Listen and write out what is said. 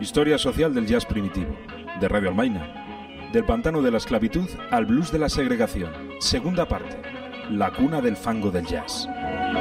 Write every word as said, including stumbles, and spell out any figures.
Historia social del jazz primitivo, de Radio Almaina. Del pantano de la esclavitud al blues de la segregación. Segunda parte. La cuna del fango del jazz.